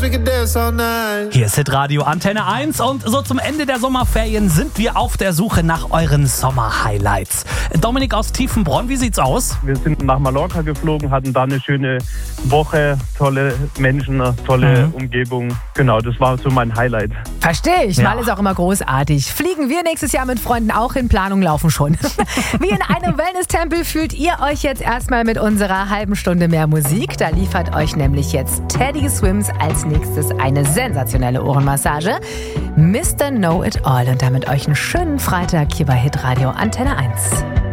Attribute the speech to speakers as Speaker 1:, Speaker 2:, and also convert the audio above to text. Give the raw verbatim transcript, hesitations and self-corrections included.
Speaker 1: we could dance all night.
Speaker 2: Hier ist Hitradio Antenne eins und so zum Ende der Sommerferien sind wir auf der Suche nach euren Sommer-Highlights. Dominik aus Tiefenbronn, wie sieht's aus?
Speaker 3: Wir sind nach Mallorca geflogen, hatten da eine schöne Woche, tolle Menschen, eine tolle mhm. Umgebung. Genau, das war so mein Highlight.
Speaker 4: Verstehe ich,
Speaker 2: Ja.
Speaker 4: mal ist auch immer großartig. Fliegen wir nächstes Jahr mit Freunden auch in, Planung laufen schon. Wie in einem Wellness-Tempel fühlt ihr euch jetzt erstmal mit unserer halben Stunde mehr Musik. Da liefert euch nämlich jetzt Teddy Swims als nächstes eine sensationelle Ohrenmassage. Mister Know It All und damit euch einen schönen Freitag hier bei Hitradio Antenne eins.